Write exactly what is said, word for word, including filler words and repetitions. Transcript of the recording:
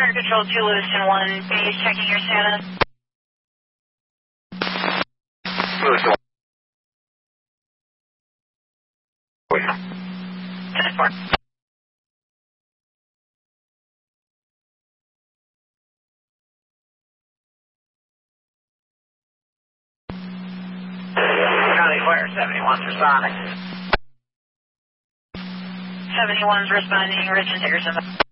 Fire Control two, Lewiston one, base, checking your status. Lewiston one. ten four. County Fire seventy-one's responding. seventy-one's responding, Ridge and Dickerson.